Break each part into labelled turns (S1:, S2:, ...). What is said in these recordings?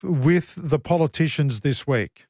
S1: with the politicians this week?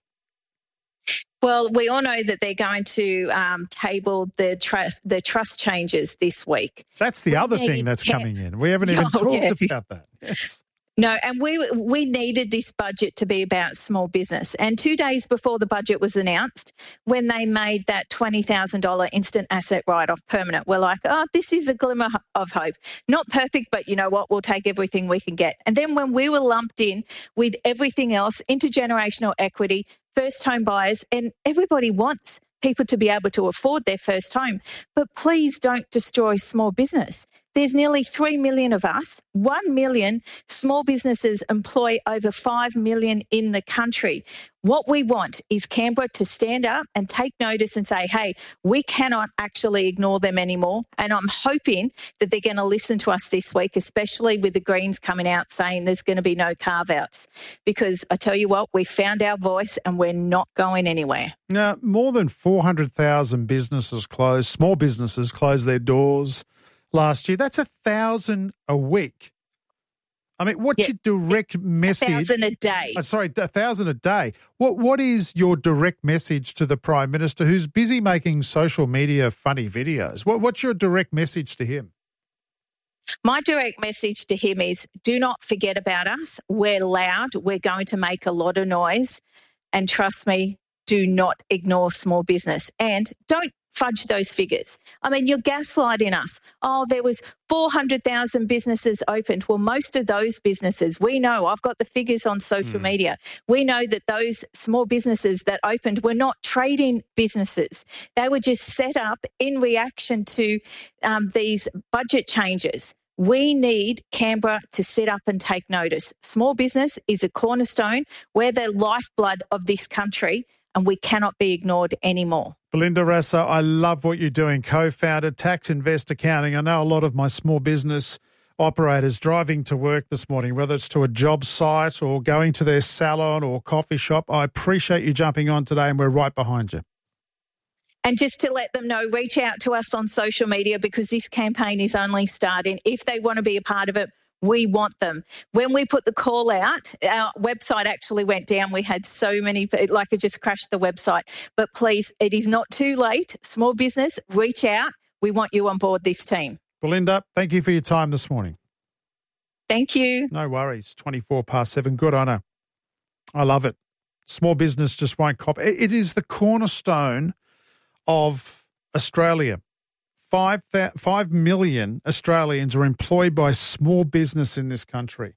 S2: Well, we all know that they're going to table the trust changes this week.
S1: That's the other thing that's coming in. We haven't even talked about that. Yes.
S2: No, and we needed this budget to be about small business. And 2 days before the budget was announced, when they made that $20,000 instant asset write-off permanent, we're like, oh, this is a glimmer of hope. Not perfect, but you know what? We'll take everything we can get. And then when we were lumped in with everything else, intergenerational equity, first home buyers, and everybody wants people to be able to afford their first home. But please don't destroy small business. There's nearly 3 million of us. 1 million small businesses employ over 5 million in the country. What we want is Canberra to stand up and take notice and say, hey, we cannot actually ignore them anymore. And I'm hoping that they're going to listen to us this week, especially with the Greens coming out saying there's going to be no carve-outs. Because I tell you what, we found our voice and we're not going anywhere.
S1: Now, more than 400,000 businesses closed, small businesses closed their doors last year. That's 1,000 a week. I mean, what's your direct message?
S2: 1,000 a day.
S1: 1,000 a day. What is your direct message to the Prime Minister who's busy making social media funny videos? What's your direct message to him?
S2: My direct message to him is do not forget about us. We're loud. We're going to make a lot of noise. And trust me, do not ignore small business. And don't fudge those figures. I mean, you're gaslighting us. Oh, there was 400,000 businesses opened. Well, most of those businesses, we know, I've got the figures on social media. We know that those small businesses that opened were not trading businesses. They were just set up in reaction to these budget changes. We need Canberra to sit up and take notice. Small business is a cornerstone. We're the lifeblood of this country, and we cannot be ignored anymore.
S1: Belinda Rassa, I love what you're doing. Co-founder, Tax Invest Accounting. I know a lot of my small business operators driving to work this morning, whether it's to a job site or going to their salon or coffee shop. I appreciate you jumping on today, and we're right behind you.
S2: And just to let them know, reach out to us on social media because this campaign is only starting. If they want to be a part of it, we want them. When we put the call out, our website actually went down. We had so many, like it just crashed the website. But please, it is not too late. Small business, reach out. We want you on board this team.
S1: Belinda, thank you for your time this morning.
S2: Thank you.
S1: No worries. 7:24. Good on her. I love it. Small business just won't cop. It is the cornerstone of Australia. 5 million Australians are employed by small business in this country,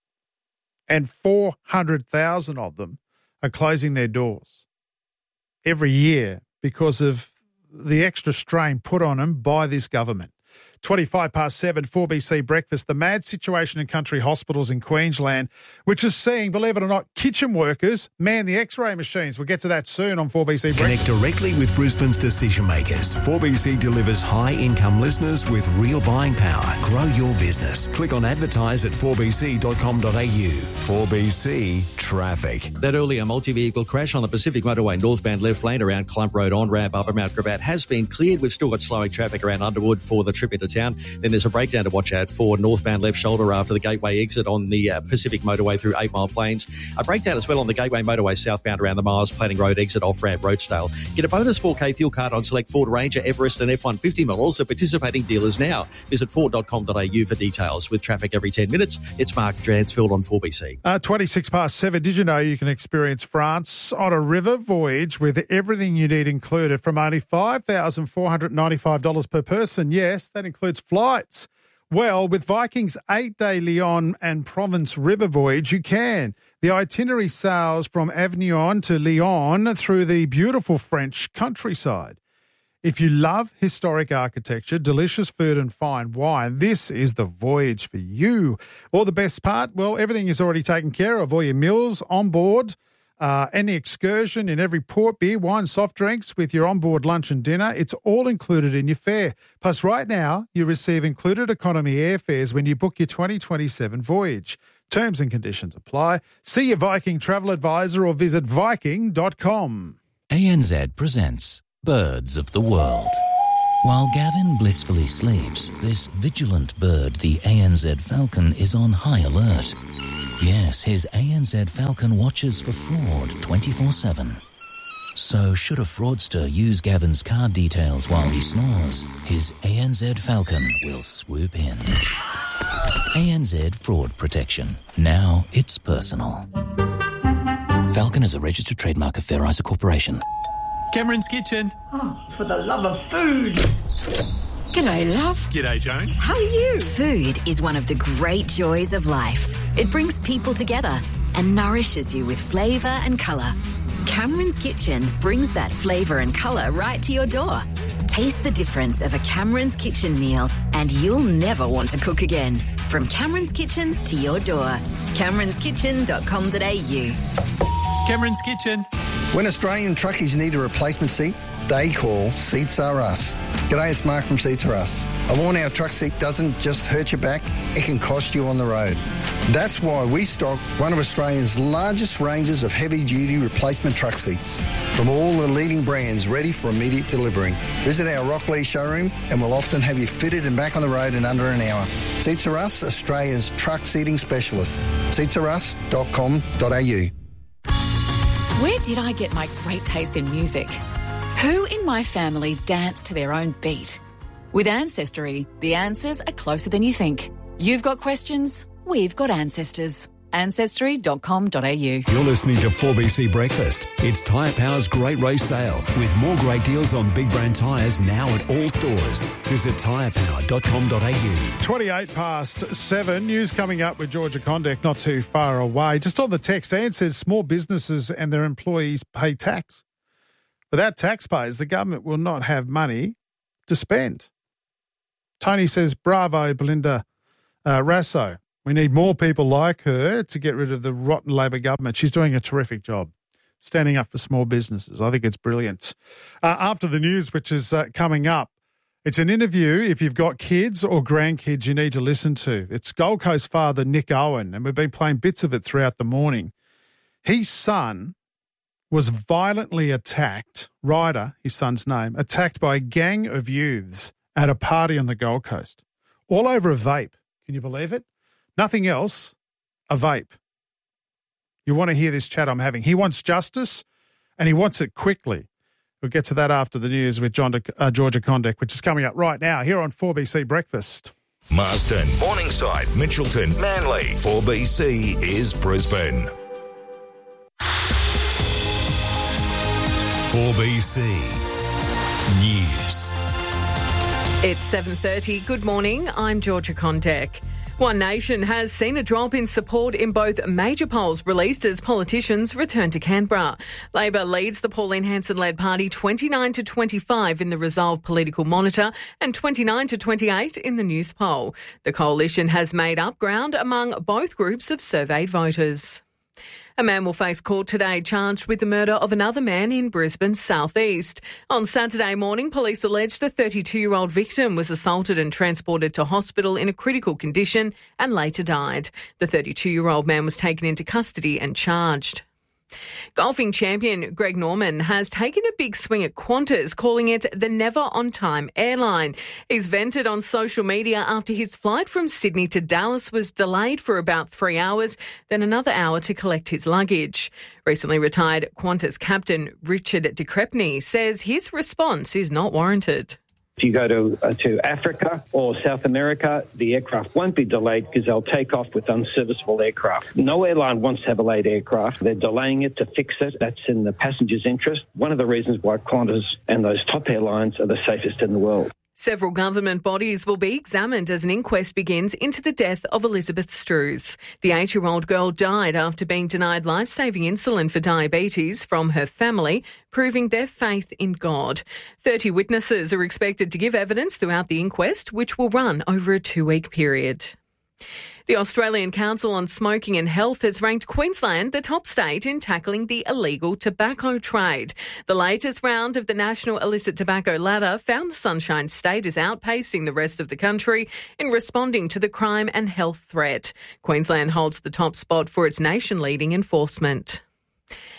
S1: and 400,000 of them are closing their doors every year because of the extra strain put on them by this government. 7:25, 4BC Breakfast. The mad situation in country hospitals in Queensland, which is seeing, believe it or not, kitchen workers man the X-ray machines. We'll get to that soon on 4BC Breakfast.
S3: Connect directly with Brisbane's decision makers. 4BC delivers high-income listeners with real buying power. Grow your business. Click on advertise at 4bc.com.au. 4BC Traffic.
S4: That earlier multi-vehicle crash on the Pacific Motorway northbound left lane around Clump Road on-ramp Upper Mount Gravatt has been cleared. We've still got slowing traffic around Underwood for the trip into town. Then there's a breakdown to watch out for northbound left shoulder after the Gateway exit on the Pacific Motorway through 8 Mile Plains. A breakdown as well on the Gateway Motorway southbound around the Mars Planning Road exit off-ramp Roadstale. Get a bonus 4K fuel card on select Ford Ranger, Everest and F-150 models at participating dealers now. Visit Ford.com.au for details. With traffic every 10 minutes, it's Mark Dransfield on 4BC.
S1: 7:26. Did you know you can experience France on a river voyage with everything you need included from only $5,495 per person? Yes, that includes flights. Well, with Viking's 8-day Lyon and Provence river voyage, you can. The itinerary sails from Avignon to Lyon through the beautiful French countryside. If you love historic architecture, delicious food and fine wine, this is the voyage for you. Or the best part, well, everything is already taken care of. All your meals on board, any excursion in every port, beer, wine, soft drinks with your onboard lunch and dinner. It's all included in your fare. Plus, right now, you receive included economy airfares when you book your 2027 voyage. Terms and conditions apply. See your Viking travel advisor or visit viking.com.
S5: ANZ presents Birds of the World. While Gavin blissfully sleeps, this vigilant bird, the ANZ falcon, is on high alert. Yes, his ANZ Falcon watches for fraud 24/7. So should a fraudster use Gavin's card details while he snores, his ANZ Falcon will swoop in. ANZ Fraud Protection. Now it's personal. Falcon is a registered trademark of Fair Isa Corporation.
S6: Cameron's Kitchen.
S7: Oh, for the love of food.
S8: G'day, love.
S6: G'day, Joan.
S8: How are you? Food is one of the great joys of life. It brings people together and nourishes you with flavour and colour. Cameron's Kitchen brings that flavour and colour right to your door. Taste the difference of a Cameron's Kitchen meal and you'll never want to cook again. From Cameron's Kitchen to your door. Cameron'sKitchen.com.au.
S6: Cameron's Kitchen.
S9: When Australian truckies need a replacement seat, they call Seats R Us. G'day, it's Mark from Seats R Us. A worn-out truck seat doesn't just hurt your back, it can cost you on the road. That's why we stock one of Australia's largest ranges of heavy-duty replacement truck seats from all the leading brands ready for immediate delivery. Visit our Rockley showroom and we'll often have you fitted and back on the road in under an hour. Seats R Us, Australia's truck seating specialist. seatsrus.com.au.
S10: Where did I get my great taste in music? Who in my family dance to their own beat? With Ancestry, the answers are closer than you think. You've got questions, we've got ancestors. Ancestry.com.au.
S3: You're listening to 4BC Breakfast. It's Tyre Power's Great Race Sale with more great deals on big brand tyres now at all stores. Visit tyrepower.com.au.
S1: 28 past 7. News coming up with Georgia Condek not too far away. Just on the text, Anne says small businesses and their employees pay tax. Without taxpayers, the government will not have money to spend. Tony says, bravo, Belinda Rasso. We need more people like her to get rid of the rotten Labor government. She's doing a terrific job standing up for small businesses. I think it's brilliant. After the news, which is coming up, it's an interview, if you've got kids or grandkids, you need to listen to. It's Gold Coast father Nick Owen, and we've been playing bits of it throughout the morning. His son was violently attacked, Ryder, his son's name, attacked by a gang of youths at a party on the Gold Coast, all over a vape. Can you believe it? Nothing else, a vape. You want to hear this chat I'm having. He wants justice and he wants it quickly. We'll get to that after the news with Georgia Condek, which is coming up right now here on 4BC Breakfast.
S11: Marston, Morningside, Mitchelton, Manly. 4BC is Brisbane.
S3: 4BC News.
S12: It's 7:30. Good morning. I'm Georgia Condek. One Nation has seen a drop in support in both major polls released as politicians return to Canberra. Labor leads the Pauline Hanson-led party 29-25 in the Resolve Political Monitor and 29-28 in the News poll. The coalition has made up ground among both groups of surveyed voters. A man will face court today charged with the murder of another man in Brisbane's southeast. On Saturday morning, police alleged the 32-year-old victim was assaulted and transported to hospital in a critical condition and later died. The 32-year-old man was taken into custody and charged. Golfing champion Greg Norman has taken a big swing at Qantas, calling it the never-on-time airline. He's vented on social media after his flight from Sydney to Dallas was delayed for about 3 hours, then another hour to collect his luggage. Recently retired Qantas captain Richard de Crespigny says his response is not warranted.
S13: If you go to Africa or South America, the aircraft won't be delayed because they'll take off with unserviceable aircraft. No airline wants to have a late aircraft. They're delaying it to fix it. That's in the passenger's interest. One of the reasons why Qantas and those top airlines are the safest in the world.
S12: Several government bodies will be examined as an inquest begins into the death of Elizabeth Strews. The 8-year-old girl died after being denied life-saving insulin for diabetes from her family, proving their faith in God. 30 witnesses are expected to give evidence throughout the inquest, which will run over a 2-week period. The Australian Council on Smoking and Health has ranked Queensland the top state in tackling the illegal tobacco trade. The latest round of the National Illicit Tobacco Ladder found the Sunshine State is outpacing the rest of the country in responding to the crime and health threat. Queensland holds the top spot for its nation-leading enforcement.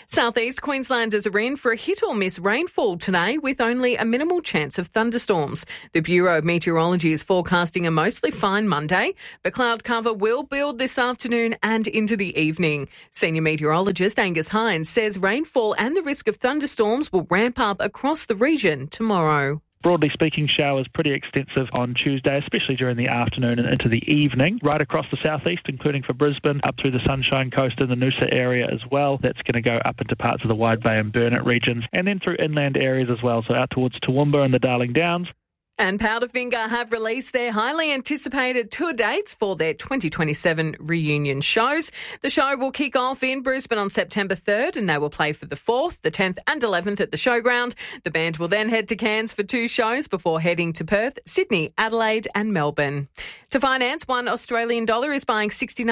S12: Southeast Queenslanders are in for a hit or miss rainfall today with only a minimal chance of thunderstorms. The Bureau of Meteorology is forecasting a mostly fine Monday, but cloud cover will build this afternoon and into the evening. Senior meteorologist Angus Hines says rainfall and the risk of thunderstorms will ramp up across the region tomorrow.
S14: Broadly speaking, showers pretty extensive on Tuesday, especially during the afternoon and into the evening, right across the southeast, including for Brisbane, up through the Sunshine Coast and the Noosa area as well. That's going to go up into parts of the Wide Bay and Burnett regions, and then through inland areas as well, so out towards Toowoomba and the Darling Downs.
S12: And Powderfinger have released their highly anticipated tour dates for their 2027 reunion shows. The show will kick off in Brisbane on September 3rd and they will play for the 4th, the 10th and 11th at the Showground. The band will then head to Cairns for 2 shows before heading to Perth, Sydney, Adelaide and Melbourne. To finance, $1 Australian is buying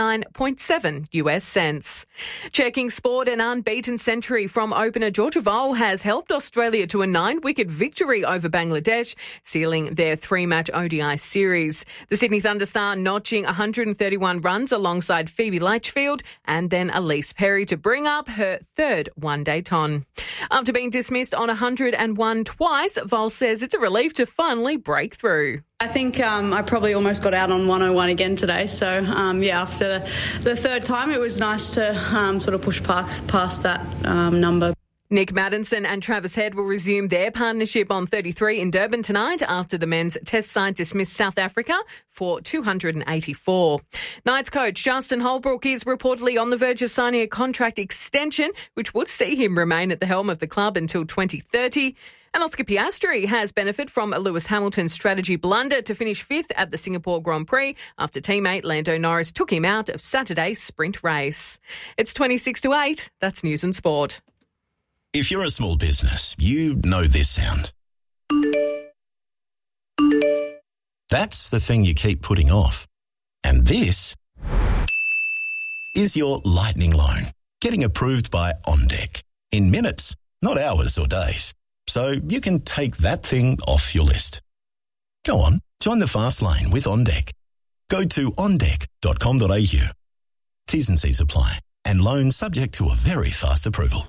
S12: 69.7 US cents. Checking sport, an unbeaten century from opener Georgia Vole has helped Australia to a 9-wicket victory over Bangladesh, sealing their 3-match ODI series. The Sydney Thunderstar notching 131 runs alongside Phoebe Latchfield and then Elise Perry to bring up her 3rd one-day ton. After being dismissed on 101 twice, Vole says it's a relief to finally break through.
S15: I think I probably almost got out on 101 again today. So, after the 3rd time, it was nice to sort of push past that number.
S12: Nick Maddinson and Travis Head will resume their partnership on 33 in Durban tonight after the men's test side dismissed South Africa for 284. Knights coach Justin Holbrook is reportedly on the verge of signing a contract extension, which would see him remain at the helm of the club until 2030. And Oscar Piastri has benefited from Lewis Hamilton's strategy blunder to finish 5th at the Singapore Grand Prix after teammate Lando Norris took him out of Saturday's sprint race. It's 26 to 8. That's News and Sport.
S16: If you're a small business, you know this sound. That's the thing you keep putting off. And this is your lightning loan, getting approved by OnDeck in minutes, not hours or days. So you can take that thing off your list. Go on, join the fast lane with OnDeck. Go to ondeck.com.au. T's and C's apply, and loans subject to a very fast approval.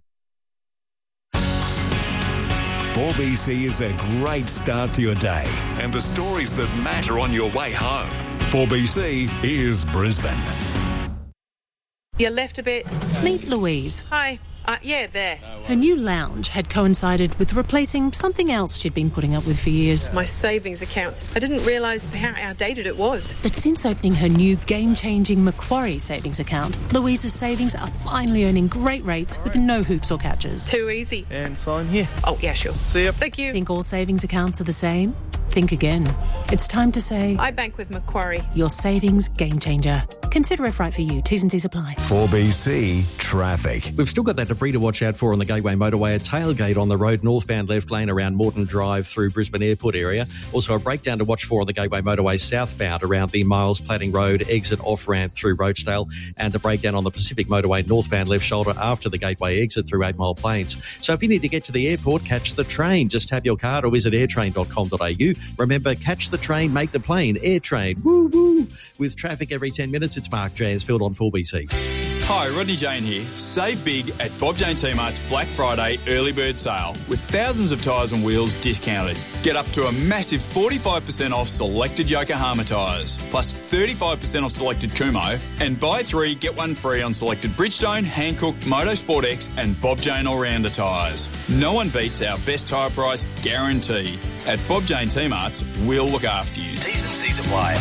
S3: 4BC is a great start to your day and the stories that matter on your way home. 4BC is Brisbane.
S17: You left a bit.
S18: Meet Louise.
S17: Hi. Yeah, there.
S18: Her new lounge had coincided with replacing something else she'd been putting up with for years.
S17: My savings account. I didn't realise how outdated it was.
S18: But since opening her new game-changing Macquarie savings account, Louise's savings are finally earning great rates with no hoops or catches.
S17: Too easy.
S19: And sign here.
S17: Oh, yeah, sure.
S19: See ya.
S17: Thank you.
S18: Think all savings accounts are the same? Think again. It's time to say...
S17: I bank with Macquarie.
S18: Your savings game changer. Consider if right for you. T's and C's apply.
S3: 4BC Traffic.
S4: We've still got that debris to watch out for on the Gateway Motorway, a tailgate on the road, northbound left lane around Moreton Drive through Brisbane Airport area. Also a breakdown to watch for on the Gateway Motorway southbound around the Miles Platting Road exit off-ramp through Rochedale, and a breakdown on the Pacific Motorway northbound left shoulder after the Gateway exit through 8 Mile Plains. So if you need to get to the airport, catch the train. Just tap your card or visit airtrain.com.au. Remember, catch the train, make the plane. AirTrain. Woo woo. With traffic every 10 minutes, it's Mark Jansfield on 4BC.
S6: Hi, Rodney Jane here. Save big at Bob Jane T-Mart's Black Friday early bird sale with thousands of tyres and wheels discounted. Get up to a massive 45% off selected Yokohama tyres, plus 35% off selected Kumho, and buy 3, get 1 free on selected Bridgestone, Hankook, Motorsport X and Bob Jane All-Rounder tyres. No one beats our best tyre price guarantee. At Bob Jane T-Mart's, we'll look after you.
S16: T's and C's apply.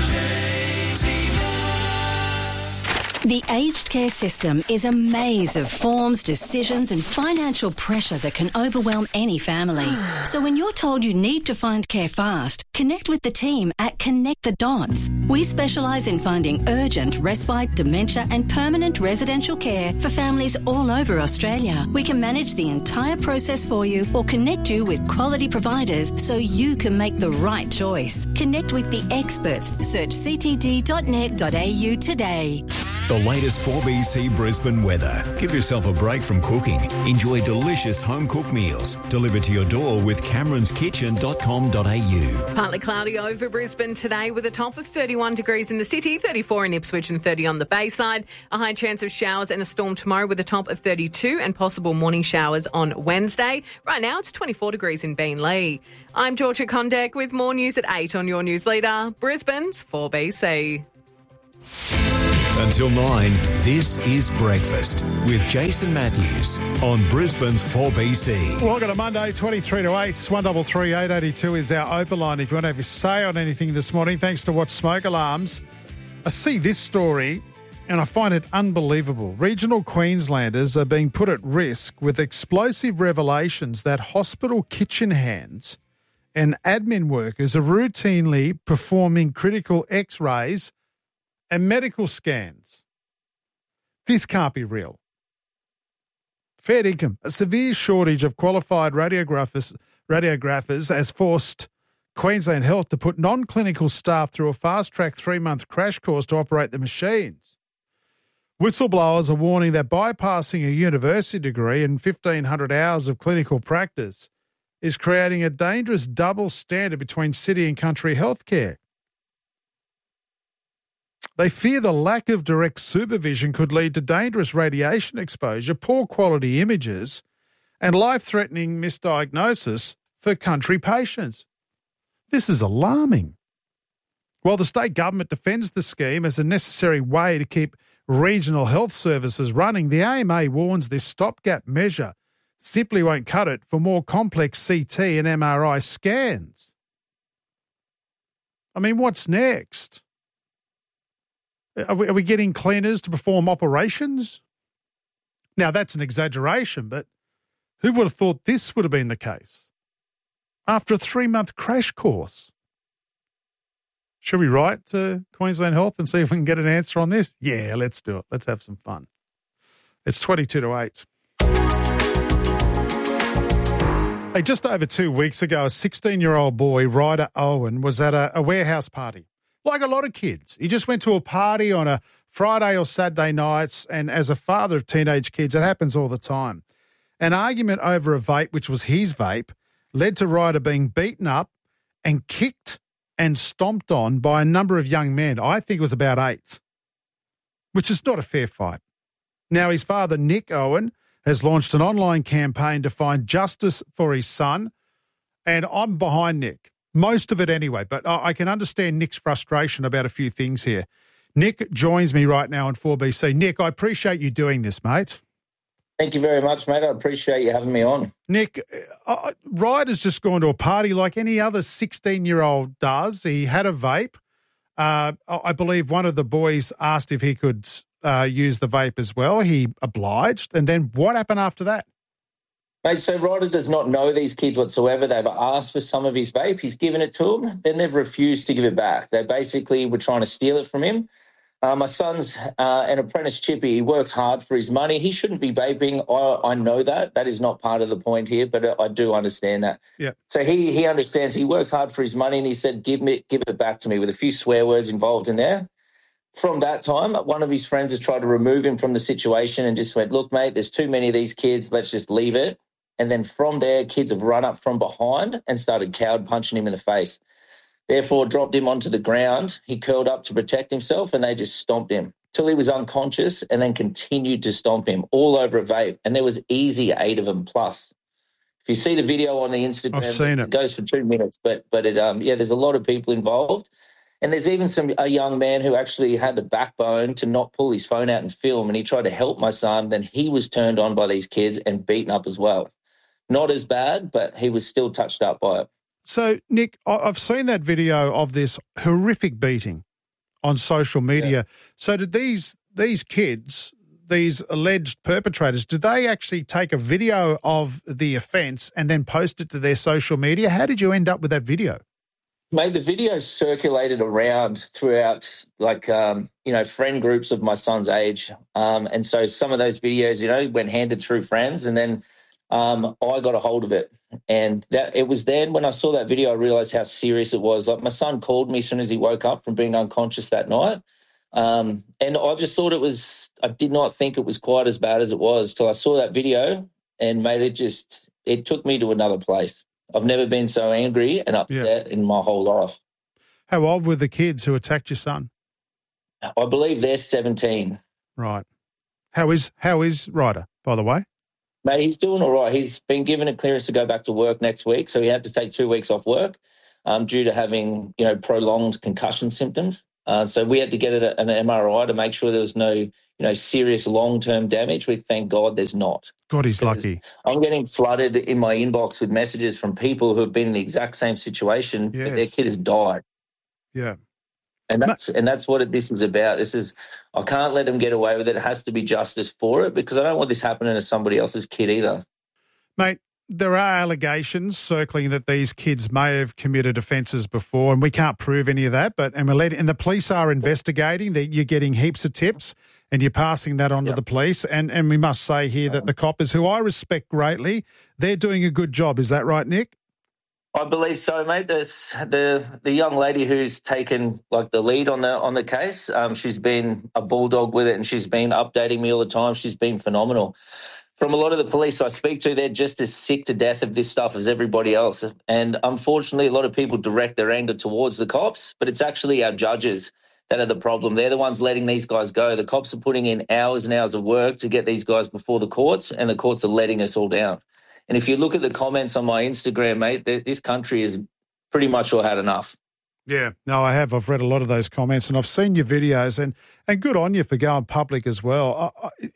S20: The aged care system is a maze of forms, decisions and financial pressure that can overwhelm any family. So when you're told you need to find care fast, connect with the team at Connect the Dots. We specialise in finding urgent, respite, dementia and permanent residential care for families all over Australia. We can manage the entire process for you or connect you with quality providers so you can make the right choice. Connect with the experts. Search ctd.net.au today.
S3: The latest 4BC Brisbane weather. Give yourself a break from cooking. Enjoy delicious home-cooked meals delivered to your door with cameronskitchen.com.au.
S12: Partly cloudy over Brisbane today with a top of 31 degrees in the city, 34 in Ipswich and 30 on the Bayside. A high chance of showers and a storm tomorrow with a top of 32 and possible morning showers on Wednesday. Right now it's 24 degrees in Beenleigh. I'm Georgia Condek with more news at 8 on your news leader, Brisbane's 4BC.
S3: Until 9, this is Breakfast with Jason Matthews on Brisbane's 4BC.
S1: Welcome to Monday, 23 to 8. 133 882 is our open line if you want to have your say on anything this morning. Thanks to Watch Smoke Alarms. I see this story and I find it unbelievable. Regional Queenslanders are being put at risk with explosive revelations that hospital kitchen hands and admin workers are routinely performing critical X-rays and medical scans. This can't be real. Fair income. A severe shortage of qualified radiographers has forced Queensland Health to put non-clinical staff through a fast-track 3-month crash course to operate the machines. Whistleblowers are warning that bypassing a university degree and 1,500 hours of clinical practice is creating a dangerous double standard between city and country healthcare. They fear the lack of direct supervision could lead to dangerous radiation exposure, poor quality images, and life-threatening misdiagnosis for country patients. This is alarming. While the state government defends the scheme as a necessary way to keep regional health services running, the AMA warns this stopgap measure simply won't cut it for more complex CT and MRI scans. I mean, what's next? Are we getting cleaners to perform operations? Now, that's an exaggeration, but who would have thought this would have been the case? After a 3-month crash course. Should we write to Queensland Health and see if we can get an answer on this? Yeah, let's do it. Let's have some fun. It's 22 to 8. Hey, just over 2 weeks ago, a 16-year-old boy, Ryder Owen, was at a warehouse party. Like a lot of kids. He just went to a party on a Friday or Saturday nights, and as a father of teenage kids, it happens all the time. An argument over a vape, which was his vape, led to Ryder being beaten up and kicked and stomped on by a number of young men. I think it was about 8, which is not a fair fight. Now, his father, Nick Owen, has launched an online campaign to find justice for his son, and I'm behind Nick. Most of it anyway, but I can understand Nick's frustration about a few things here. Nick joins me right now on 4BC. Nick, I appreciate you doing this, mate.
S19: Thank you very much, mate. I appreciate you having me on.
S1: Nick, Ryder's just gone to a party like any other 16-year-old does. He had a vape. I believe one of the boys asked if he could use the vape as well. He obliged. And then what happened after that?
S19: Mate, so Ryder does not know these kids whatsoever. They've asked for some of his vape. He's given it to them. Then they've refused to give it back. They basically were trying to steal it from him. My son's an apprentice chippy. He works hard for his money. He shouldn't be vaping. I know that. That is not part of the point here, but I do understand that.
S1: Yeah.
S19: So he understands. He works hard for his money, and he said, give it back to me, with a few swear words involved in there. From that time, one of his friends has tried to remove him from the situation and just went, look, mate, there's too many of these kids. Let's just leave it. And then from there, kids have run up from behind and started coward punching him in the face. Therefore, dropped him onto the ground. He curled up to protect himself, and they just stomped him till he was unconscious, and then continued to stomp him all over a vape. And there was easy 8 of them plus. If you see the video on the Instagram,
S1: I've seen
S19: it goes for 2 minutes. But there's a lot of people involved. And there's even a young man who actually had the backbone to not pull his phone out and film, and he tried to help my son. Then he was turned on by these kids and beaten up as well. Not as bad, but he was still touched up by it.
S1: So, Nick, I've seen that video of this horrific beating on social media. Yeah. So did these kids, these alleged perpetrators, did they actually take a video of the offence and then post it to their social media? How did you end up with that video?
S19: Mate, the video circulated around throughout, friend groups of my son's age. And so some of those videos, went handed through friends, and then I got a hold of it. And that it was then when I saw that video, I realised how serious it was. Like, my son called me as soon as he woke up from being unconscious that night. And I just thought I did not think it was quite as bad as it was till I saw that video, and mate, it took me to another place. I've never been so angry and upset in my whole life.
S1: How old were the kids who attacked your son?
S19: I believe they're 17.
S1: Right. How is Ryder, by the way?
S19: Mate, he's doing all right. He's been given a clearance to go back to work next week, so he had to take 2 weeks off work due to having, prolonged concussion symptoms. So we had to get an MRI to make sure there was no, serious long-term damage. We thank God there's not.
S1: God, he's lucky.
S19: I'm getting flooded in my inbox with messages from people who have been in the exact same situation, but their kid has died.
S1: Yeah.
S19: And that's what this is about. I can't let them get away with it. It has to be justice for it, because I don't want this happening to somebody else's kid either.
S1: Mate, there are allegations circling that these kids may have committed offences before, and we can't prove any of that. And the police are investigating. You're getting heaps of tips, and you're passing that on to the police. And we must say here that the coppers, who I respect greatly, they're doing a good job. Is that right, Nick?
S19: I believe so, mate. There's the young lady who's taken the lead on the case. She's been a bulldog with it, and she's been updating me all the time. She's been phenomenal. From a lot of the police I speak to, they're just as sick to death of this stuff as everybody else. And unfortunately, a lot of people direct their anger towards the cops, but it's actually our judges that are the problem. They're the ones letting these guys go. The cops are putting in hours and hours of work to get these guys before the courts, and the courts are letting us all down. And if you look at the comments on my Instagram, mate, this country is pretty much all had enough.
S1: Yeah, no, I have. I've read a lot of those comments, and I've seen your videos, and good on you for going public as well.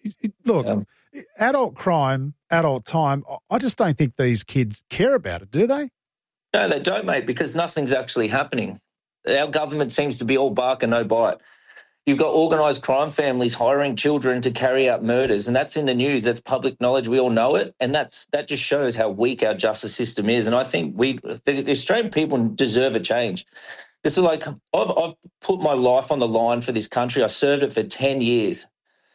S1: Look, adult crime, adult time, I just don't think these kids care about it, do they?
S19: No, they don't, mate, because nothing's actually happening. Our government seems to be all bark and no bite. You've got organised crime families hiring children to carry out murders, and that's in the news. That's public knowledge. We all know it, and that just shows how weak our justice system is. And I think the Australian people deserve a change. This is I've put my life on the line for this country. I served it for 10 years.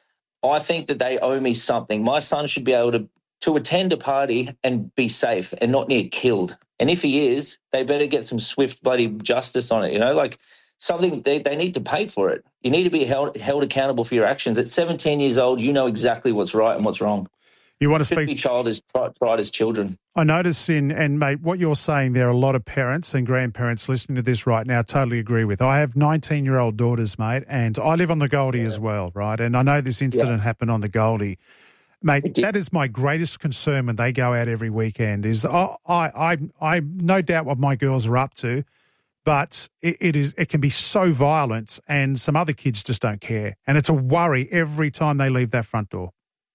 S19: I think that they owe me something. My son should be able to attend a party and be safe and not near killed. And if he is, they better get some swift bloody justice on it, something they need to pay for it. You need to be held accountable for your actions. At 17 years old, you know exactly what's right and what's wrong.
S1: You want to speak?
S19: Every child is tried as children.
S1: I notice and mate, what you're saying there, a lot of parents and grandparents listening to this right now totally agree with. I have 19-year-old daughters, mate, and I live on the Goldie as well, right? And I know this incident happened on the Goldie. Mate, that is my greatest concern when they go out every weekend is I no doubt what my girls are up to, but it can be so violent, and some other kids just don't care. And it's a worry every time they leave that front door.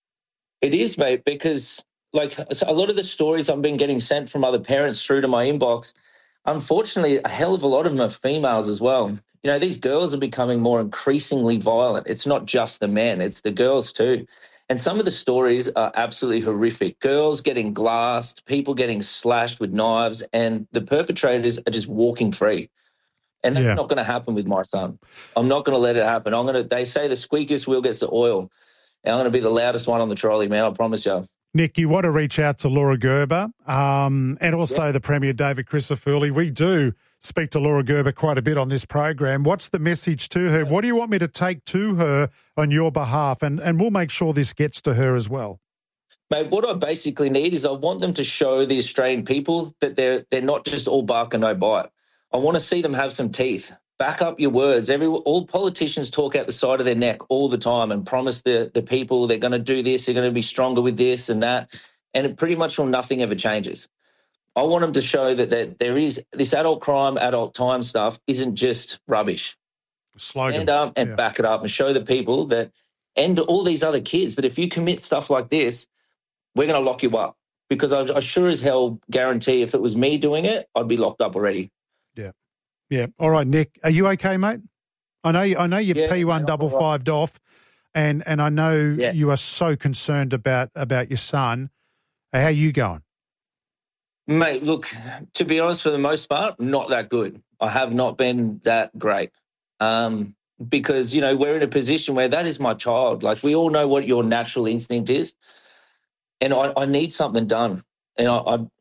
S19: It is, mate, because a lot of the stories I've been getting sent from other parents through to my inbox, unfortunately, a hell of a lot of them are females as well. These girls are becoming more increasingly violent. It's not just the men, it's the girls too. And some of the stories are absolutely horrific. Girls getting glassed, people getting slashed with knives, and the perpetrators are just walking free. And that's not going to happen with my son. I'm not going to let it happen. They say the squeakiest wheel gets the oil. And I'm going to be the loudest one on the trolley, man, I promise you.
S1: Nick, you want to reach out to Laura Gerber and also the Premier David Crisafulli. We do speak to Laura Gerber quite a bit on this program. What's the message to her? What do you want me to take to her on your behalf? And we'll make sure this gets to her as well.
S19: Mate, what I basically need is I want them to show the Australian people that they're not just all bark and no bite. I want to see them have some teeth. Back up your words. All politicians talk out the side of their neck all the time and promise the people they're going to do this, they're going to be stronger with this and that, and it pretty much nothing ever changes. I want them to show that there is this adult crime, adult time stuff isn't just rubbish.
S1: Slogan.
S19: Stand up and back it up and show the people that, and all these other kids, that if you commit stuff like this, we're going to lock you up. Because I sure as hell guarantee if it was me doing it, I'd be locked up already.
S1: Yeah. Yeah. All right, Nick. Are you okay, mate? I know you're P155'd off, and I know you are so concerned about your son. How are you going?
S19: Mate, look, to be honest, for the most part, not that good. I have not been that great because, we're in a position where that is my child. We all know what your natural instinct is, and I need something done. And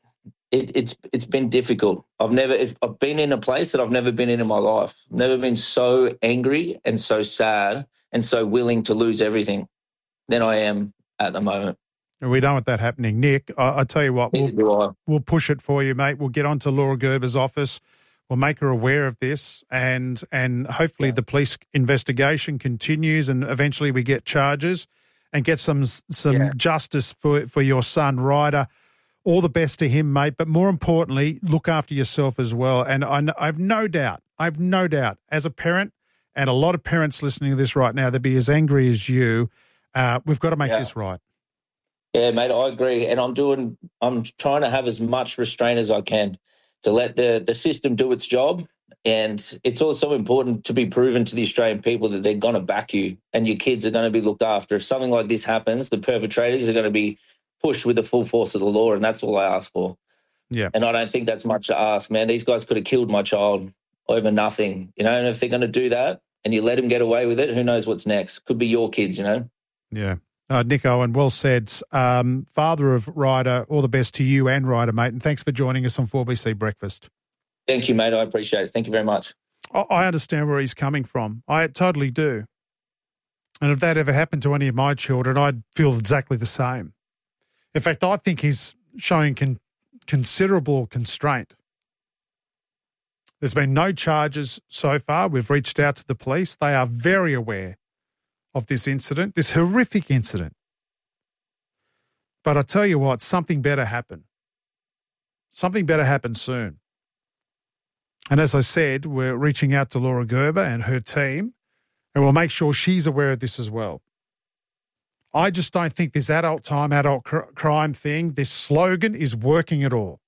S19: it's been difficult. I've been in a place that I've never been in my life. I've never been so angry and so sad and so willing to lose everything than I am at the moment.
S1: We don't want that happening. Nick, I tell you what, we'll push it for you, mate. We'll get on to Laura Gerber's office. We'll make her aware of this, and hopefully the police investigation continues and eventually we get charges and get some justice for your son, Ryder. All the best to him, mate. But more importantly, look after yourself as well. And I've no doubt, as a parent, and a lot of parents listening to this right now, they'll be as angry as you. We've got to make this right.
S19: Yeah, mate, I agree. And I'm trying to have as much restraint as I can to let the system do its job. And it's also important to be proven to the Australian people that they're going to back you and your kids are going to be looked after. If something like this happens, the perpetrators are going to be pushed with the full force of the law, and that's all I ask for.
S1: Yeah.
S19: And I don't think that's much to ask, man. These guys could have killed my child over nothing, and if they're going to do that and you let them get away with it, who knows what's next? Could be your kids,
S1: Yeah. Nick Owen, well said. Father of Ryder, all the best to you and Ryder, mate, and thanks for joining us on 4BC Breakfast.
S19: Thank you, mate. I appreciate it. Thank you very much.
S1: I understand where he's coming from. I totally do. And if that ever happened to any of my children, I'd feel exactly the same. In fact, I think he's showing considerable constraint. There's been no charges so far. We've reached out to the police. They are very aware of this incident, this horrific incident. But I tell you what, something better happened. Something better happened soon. And as I said, we're reaching out to Laura Gerber and her team, and we'll make sure she's aware of this as well. I just don't think this adult time, adult crime thing, this slogan is working at all.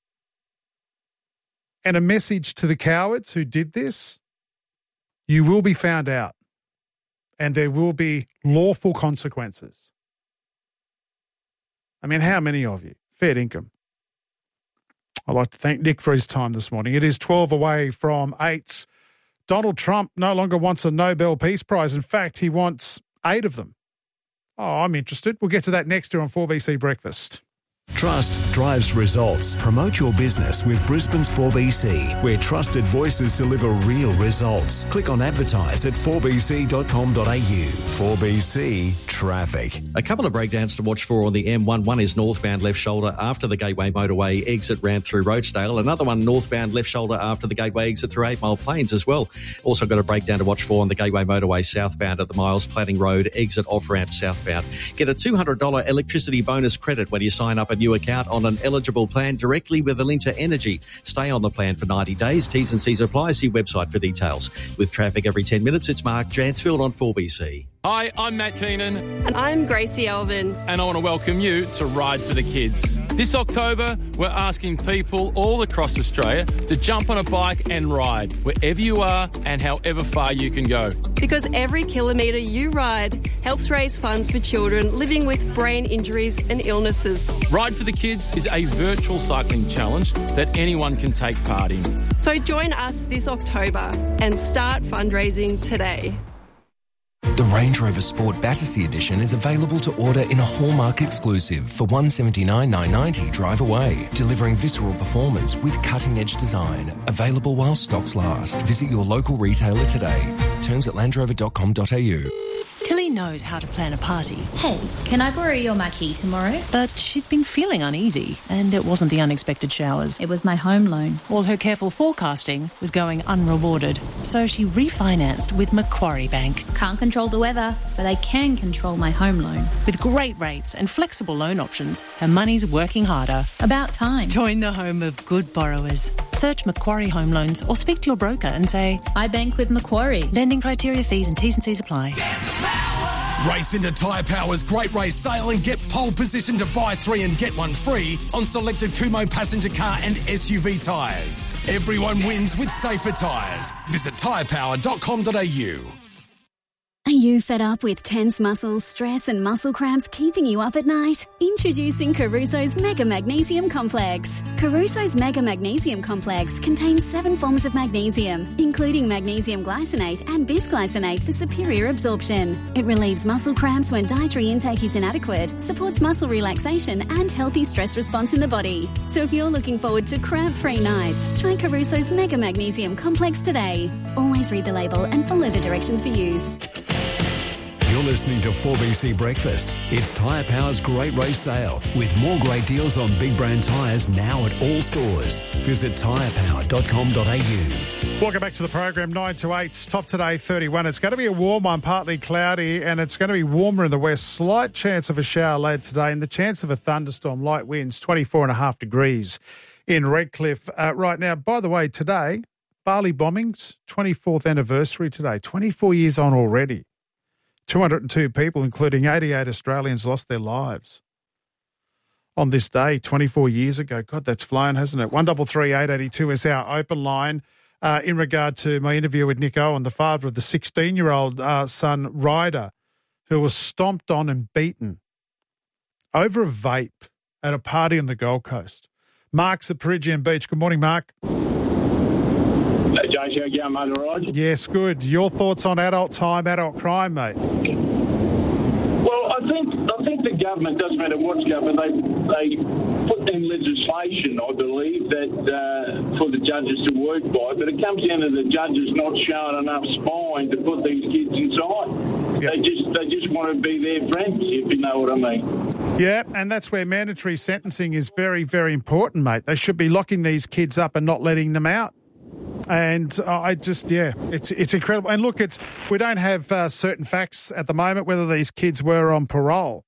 S1: And a message to the cowards who did this, you will be found out and there will be lawful consequences. I mean, how many of you? Fair income. I'd like to thank Nick for his time this morning. It is 12 away from 8. Donald Trump no longer wants a Nobel Peace Prize. In fact, he wants 8 of them. Oh, I'm interested. We'll get to that next year on 4BC Breakfast.
S3: Trust drives results. Promote your business with Brisbane's 4BC, where trusted voices deliver real results. Click on advertise at 4bc.com.au. 4BC Traffic.
S4: A couple of breakdowns to watch for on the M1. One is northbound left shoulder after the Gateway Motorway exit ramp through Rochedale. Another one northbound left shoulder after the Gateway exit through 8 Mile Plains as well. Also got a breakdown to watch for on the Gateway Motorway southbound at the Miles Platting Road exit off ramp southbound. Get a $200 electricity bonus credit when you sign up a new account on an eligible plan directly with Alinta Energy. Stay on the plan for 90 days. T's and C's apply. See website for details. With traffic every 10 minutes, it's Mark Jansfield on 4BC.
S21: Hi, I'm Matt Keenan.
S22: And I'm Gracie Elvin.
S21: And I want to welcome you to Ride for the Kids. This October, we're asking people all across Australia to jump on a bike and ride wherever you are and however far you can go.
S22: Because every kilometre you ride helps raise funds for children living with brain injuries and illnesses.
S21: Ride for the Kids is a virtual cycling challenge that anyone can take part in.
S22: So join us this October and start fundraising today.
S23: The Range Rover Sport Battersea Edition is available to order in a Hallmark exclusive for $179,990 drive away, delivering visceral performance with cutting-edge design. Available while stocks last. Visit your local retailer today. Terms at landrover.com.au.
S18: Tilly knows how to plan a party.
S24: Hey, can I borrow your marquee tomorrow?
S18: But she'd been feeling uneasy, and it wasn't the unexpected showers.
S24: It was my home loan.
S18: All her careful forecasting was going unrewarded, so she refinanced with Macquarie Bank.
S24: Can't control the weather, but I can control my home loan.
S18: With great rates and flexible loan options, her money's working harder.
S24: About time.
S18: Join the home of good borrowers. Search Macquarie Home Loans or speak to your broker and say,
S24: I bank with Macquarie.
S18: Lending criteria, fees and T's and C's apply.
S25: Race into Tyre Power's Great Race Sale and get pole position to buy 3 and get 1 free on selected Kumho passenger car and SUV tyres. Everyone wins with safer tyres. Visit tyrepower.com.au.
S2: Are you fed up with tense muscles, stress and muscle cramps keeping you up at night? Introducing Caruso's Mega Magnesium Complex. Caruso's Mega Magnesium Complex contains 7 forms of magnesium, including magnesium glycinate and bisglycinate for superior absorption. It relieves muscle cramps when dietary intake is inadequate, supports muscle relaxation and healthy stress response in the body. So if you're looking forward to cramp-free nights, try Caruso's Mega Magnesium Complex today. Always read the label and follow the directions for use.
S3: You're listening to 4BC Breakfast. It's Tyre Power's Great Race Sale with more great deals on big brand tyres now at all stores. Visit tyrepower.com.au.
S1: Welcome back to the program, 9 to 8. Top today, 31. It's going to be a warm one, partly cloudy, and it's going to be warmer in the west. Slight chance of a shower later today and the chance of a thunderstorm, light winds, 24.5 degrees in Redcliffe right now. By the way, today, Bali bombings, 24th anniversary today, 24 years on already. 202 people, including 88 Australians, lost their lives on this day 24 years ago. God, that's flown, hasn't it? 133 882 is our open line in regard to my interview with Nick Owen, the father of the 16-year-old son, Ryder, who was stomped on and beaten over a vape at a party on the Gold Coast. Mark's at Peregian Beach. Good morning, Mark.
S5: Hey, James, how you going, mate? All right?
S1: Yes, good. Your thoughts on adult time, adult crime, mate?
S5: Well, I think the government, doesn't matter what's government, they put in legislation, I believe, that for the judges to work by, but it comes down to the judges not showing enough spine to put these kids inside. Yep. They just want to be their friends, if you know what I mean.
S1: Yeah, and that's where mandatory sentencing is very, very important, mate. They should be locking these kids up and not letting them out. And it's incredible. And look, we don't have certain facts at the moment whether these kids were on parole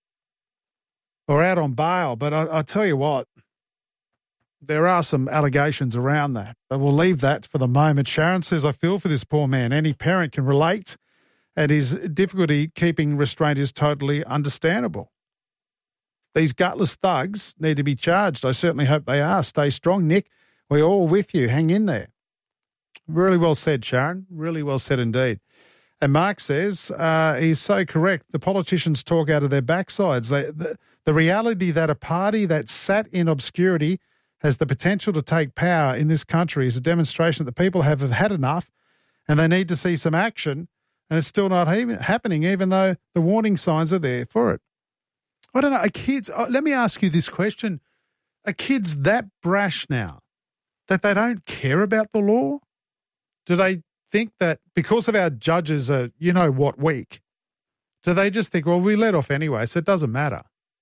S1: or out on bail. But I tell you what, there are some allegations around that. But we'll leave that for the moment. Sharon says, I feel for this poor man. Any parent can relate, and his difficulty keeping restraint is totally understandable. These gutless thugs need to be charged. I certainly hope they are. Stay strong, Nick. We're all with you. Hang in there. Really well said, Sharon. Really well said indeed. And Mark says he's so correct. The politicians talk out of their backsides. The reality that a party that sat in obscurity has the potential to take power in this country is a demonstration that the people have had enough and they need to see some action, and it's still not happening, even though the warning signs are there for it. I don't know. Let me ask you this question. Are kids that brash now that they don't care about the law? Do they think that because of our judges are, weak, do they just think, well, we let off anyway, so it doesn't matter?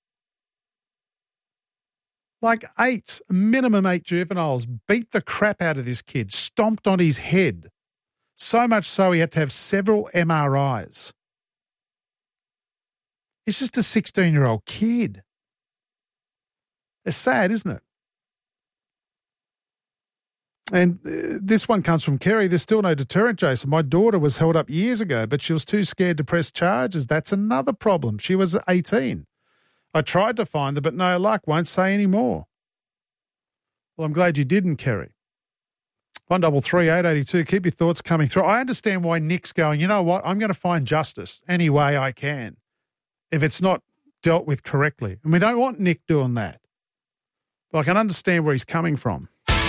S1: Like minimum 8 juveniles beat the crap out of this kid, stomped on his head, so much so he had to have several MRIs. It's just a 16-year-old kid. It's sad, isn't it? And this one comes from Kerry. There's still no deterrent, Jason. My daughter was held up years ago, but she was too scared to press charges. That's another problem. She was 18. I tried to find her, but no luck. Won't say any more. Well, I'm glad you didn't, Kerry. 133 882. Keep your thoughts coming through. I understand why Nick's going, you know what, I'm going to find justice any way I can if it's not dealt with correctly. And we don't want Nick doing that. But I can understand where he's coming from.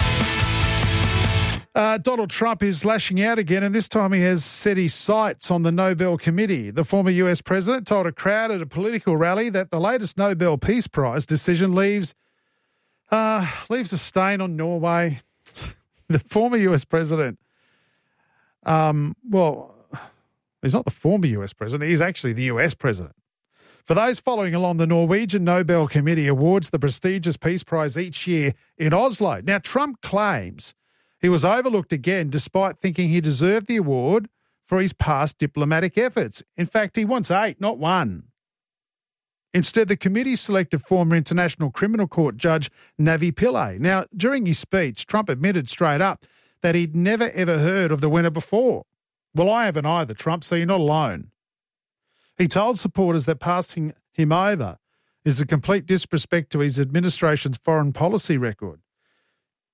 S1: Donald Trump is lashing out again, and this time he has set his sights on the Nobel Committee. The former US president told a crowd at a political rally that the latest Nobel Peace Prize decision leaves a stain on Norway. The former US president, he's not the former US president, he's actually the US president. For those following along, the Norwegian Nobel Committee awards the prestigious Peace Prize each year in Oslo. Now, Trump claims he was overlooked again despite thinking he deserved the award for his past diplomatic efforts. In fact, he wants 8, not 1. Instead, the committee selected former International Criminal Court Judge Navi Pillay. Now, during his speech, Trump admitted straight up that he'd never, ever heard of the winner before. Well, I haven't either, Trump, so you're not alone. He told supporters that passing him over is a complete disrespect to his administration's foreign policy record.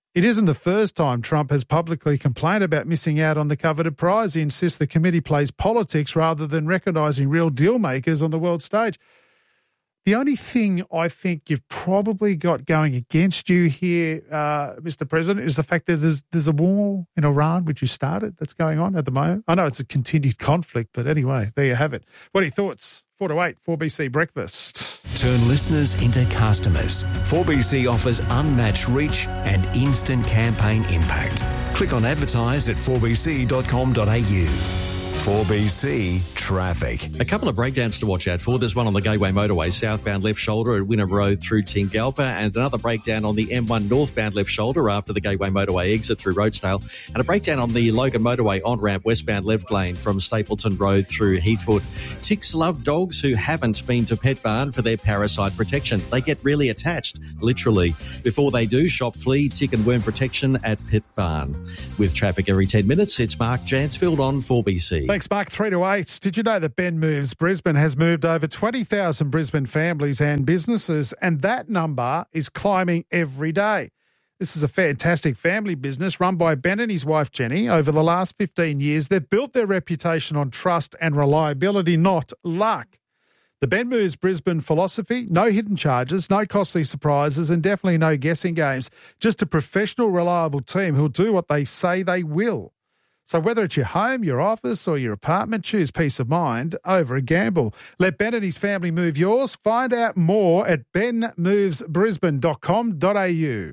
S1: It isn't the first time Trump has publicly complained about missing out on the coveted prize. He insists the committee plays politics rather than recognising real deal makers on the world stage. The only thing I think you've probably got going against you here, Mr. President, is the fact that there's a war in Iran, which you started, that's going on at the moment. I know it's a continued conflict, but anyway, there you have it. What are your thoughts? 4 to 8, 4BC Breakfast.
S3: Turn listeners into customers. 4BC offers unmatched reach and instant campaign impact. Click on advertise at 4bc.com.au. 4BC Traffic.
S4: A couple of breakdowns to watch out for. There's one on the Gateway Motorway, southbound left shoulder at Wynnum Road through Tingalpa, and another breakdown on the M1 northbound left shoulder after the Gateway Motorway exit through Rosedale, and a breakdown on the Logan Motorway on-ramp westbound left lane from Stapleton Road through Heathwood. Ticks love dogs who haven't been to Pet Barn for their parasite protection. They get really attached, literally. Before they do, shop flea, tick and worm protection at Pet Barn. With traffic every 10 minutes, it's Mark Jansfield on 4BC.
S1: Thanks, Mark. 3 to 8. Did you know that Ben Moves Brisbane has moved over 20,000 Brisbane families and businesses, and that number is climbing every day. This is a fantastic family business run by Ben and his wife Jenny. Over the last 15 years, they've built their reputation on trust and reliability, not luck. The Ben Moves Brisbane philosophy: no hidden charges, no costly surprises, and definitely no guessing games. Just a professional, reliable team who'll do what they say they will. So whether it's your home, your office or your apartment, choose peace of mind over a gamble. Let Ben and his family move yours. Find out more at benmovesbrisbane.com.au.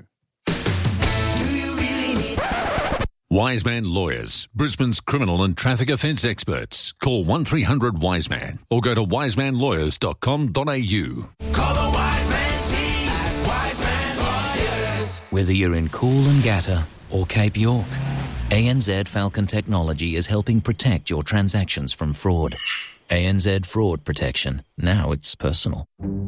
S7: Wiseman Lawyers, Brisbane's criminal and traffic offence experts. Call 1300 Wiseman or go to wisemanlawyers.com.au.
S8: Call the Wiseman team at Wiseman Lawyers.
S9: Whether you're in Coolangatta or Cape York, ANZ Falcon Technology is helping protect your transactions from fraud. ANZ Fraud Protection. Now it's personal.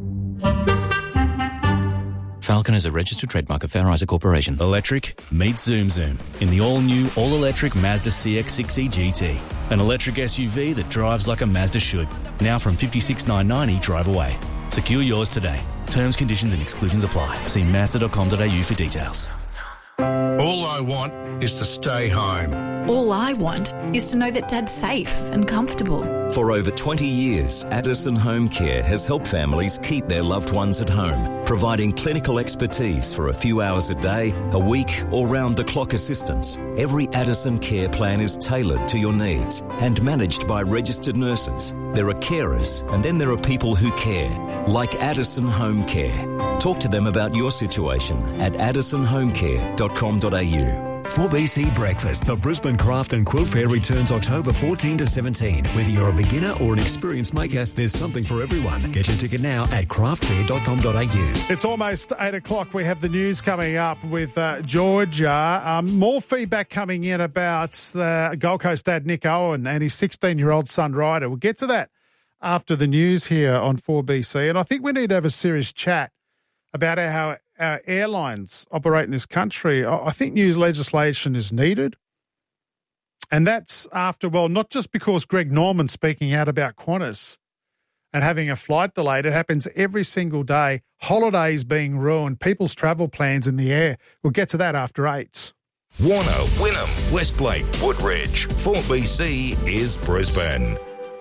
S9: Falcon is a registered trademark of Fair Isaac Corporation.
S10: Electric, meet Zoom Zoom in the all-new, all-electric Mazda CX-6e GT. An electric SUV that drives like a Mazda should. Now from $56,990 drive away. Secure yours today. Terms, conditions and exclusions apply. See Mazda.com.au for details.
S11: All I want is to stay home.
S26: All I want is to know that Dad's safe and comfortable.
S27: For over 20 years, Addison Home Care has helped families keep their loved ones at home, providing clinical expertise for a few hours a day, a week, or round-the-clock assistance. Every Addison care plan is tailored to your needs and managed by registered nurses. There are carers, and then there are people who care, like Addison Home Care. Talk to them about your situation at addisonhomecare.com.au.
S3: 4BC Breakfast. The Brisbane Craft and Quilt Fair returns October 14 to 17. Whether you're a beginner or an experienced maker, there's something for everyone. Get your ticket now at craftfair.com.au.
S1: It's almost 8 o'clock. We have the news coming up with Georgia. More feedback coming in about the Gold Coast dad Nick Owen and his 16-year-old son Ryder. We'll get to that after the news here on 4BC. And I think we need to have a serious chat about how our airlines operate in this country. I think new legislation is needed. And that's after, well, not just because Greg Norman speaking out about Qantas and having a flight delayed. It happens every single day. Holidays being ruined, people's travel plans in the air. We'll get to that after 8.
S28: Warner, Wynnum, Westlake, Woodridge. 4BC is Brisbane.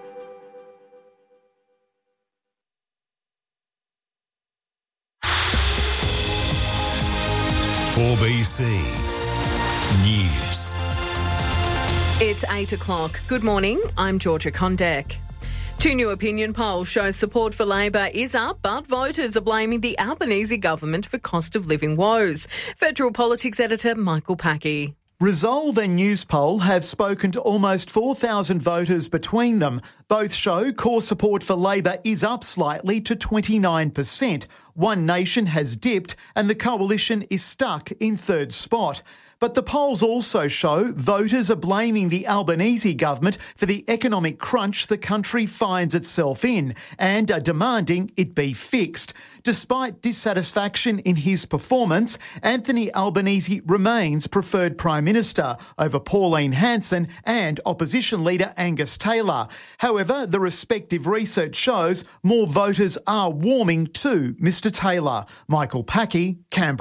S3: 4BC News.
S12: It's 8 o'clock. Good morning. I'm Georgia Condek. Two new opinion polls show support for Labor is up, but voters are blaming the Albanese government for cost of living woes. Federal Politics Editor Michael Packy.
S29: Resolve and Newspoll have spoken to almost 4,000 voters between them. Both show core support for Labor is up slightly to 29%. One Nation has dipped and the coalition is stuck in third spot. But the polls also show voters are blaming the Albanese government for the economic crunch the country finds itself in and are demanding it be fixed. Despite dissatisfaction in his performance, Anthony Albanese remains preferred Prime Minister over Pauline Hanson and opposition leader Angus Taylor. However, the respective research shows more voters are warming to Mr Taylor. Michael Packy, Canberra.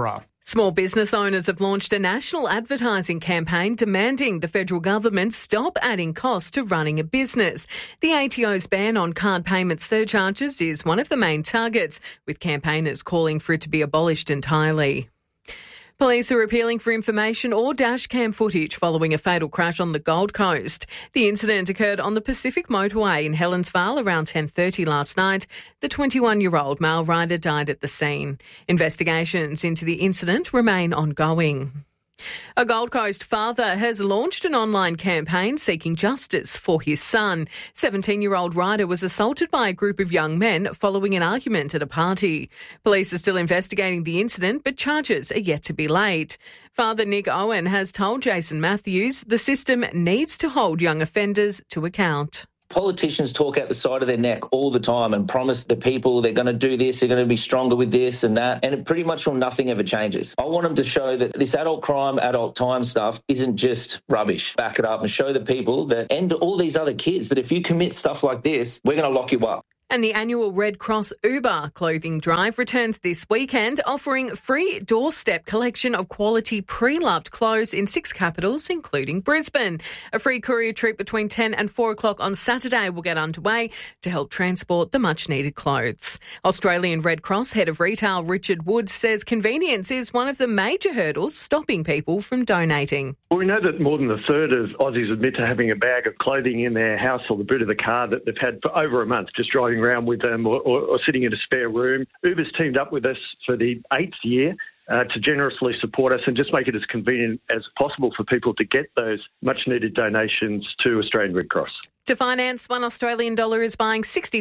S12: Small business owners have launched a national advertising campaign demanding the federal government stop adding costs to running a business. The ATO's ban on card payment surcharges is one of the main targets, with campaigners calling for it to be abolished entirely. Police are appealing for information or dashcam footage following a fatal crash on the Gold Coast. The incident occurred on the Pacific Motorway in Helensvale around 10:30 last night. The 21-year-old male rider died at the scene. Investigations into the incident remain ongoing. A Gold Coast father has launched an online campaign seeking justice for his son. 17-year-old rider was assaulted by a group of young men following an argument at a party. Police are still investigating the incident, but charges are yet to be laid. Father Nick Owen has told Jason Matthews the system needs to hold young offenders to account.
S6: Politicians talk out the side of their neck all the time and promise the people they're going to do this, they're going to be stronger with this and that, and it pretty much nothing ever changes. I want them to show that this adult crime, adult time stuff isn't just rubbish. Back it up and show the people that, and all these other kids, that if you commit stuff like this, we're going to lock you up.
S12: And the annual Red Cross Uber clothing drive returns this weekend, offering free doorstep collection of quality pre-loved clothes in 6 capitals, including Brisbane. A free courier trip between 10 and 4 o'clock on Saturday will get underway to help transport the much-needed clothes. Australian Red Cross Head of Retail Richard Woods says convenience is one of the major hurdles stopping people from donating.
S13: Well, we know that more than a third of Aussies admit to having a bag of clothing in their house or the boot of the car that they've had for over a month, just driving around with them or sitting in a spare room. Uber's teamed up with us for the 8th year to generously support us and just make it as convenient as possible for people to get those much-needed donations to Australian Red Cross.
S12: To finance, $1 Australian dollar is buying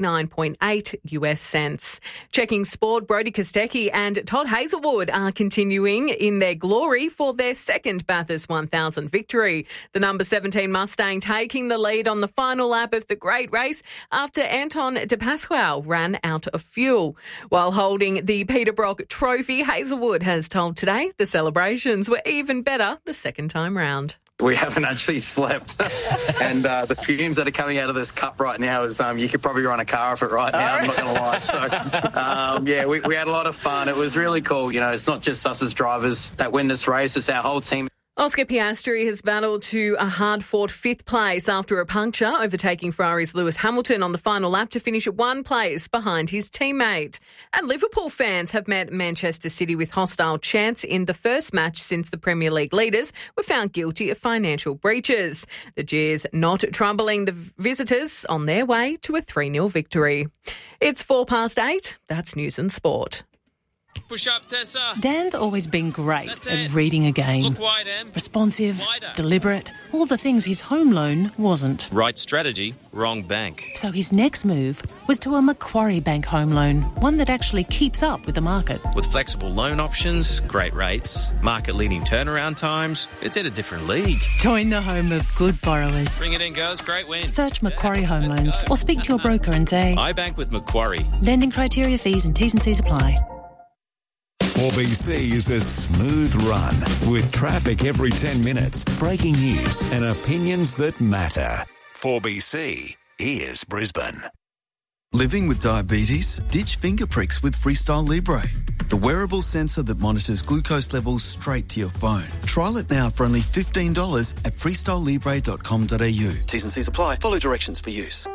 S12: 69.8 US cents. Checking sport, Brodie Kostecki and Todd Hazelwood are continuing in their glory for their second Bathurst 1000 victory. The number 17 Mustang taking the lead on the final lap of the great race after Anton De Pasquale ran out of fuel. While holding the Peter Brock Trophy, Hazelwood has told Today the celebrations were even better the second time round.
S14: We haven't actually slept, and the fumes that are coming out of this cup right now is you could probably run a car off it right now. I'm not going to lie. So, we had a lot of fun. It was really cool. You know, it's not just us as drivers that win this race; it's our whole team.
S12: Oscar Piastri has battled to a hard-fought 5th place after a puncture, overtaking Ferrari's Lewis Hamilton on the final lap to finish at 1 place behind his teammate. And Liverpool fans have met Manchester City with hostile chants in the first match since the Premier League leaders were found guilty of financial breaches. The jeers not troubling the visitors on their way to a 3-0 victory. It's 8:04. That's news and sport.
S15: Push up, Tessa.
S18: Dan's always been great at reading a game.
S15: Look wide, Em.
S18: Responsive,
S15: Wider.
S18: deliberate, all the things his home loan wasn't.
S15: Right strategy, wrong bank.
S18: So his next move was to a Macquarie Bank home loan, one that actually keeps up with the market.
S15: With flexible loan options, great rates, market-leading turnaround times, it's at a different league.
S18: Join the home of good borrowers.
S15: Bring it in, girls. Great win.
S18: Search Macquarie Home Loans or speak to your broker and say,
S15: I bank with Macquarie.
S18: Lending criteria, fees and T's and C's apply.
S3: 4BC is a smooth run with traffic every 10 minutes, breaking news and opinions that matter. 4BC, here's Brisbane.
S16: Living with diabetes? Ditch finger pricks with Freestyle Libre, the wearable sensor that monitors glucose levels straight to your phone. Trial it now for only $15 at freestylelibre.com.au. T's and C's apply. Follow directions for use.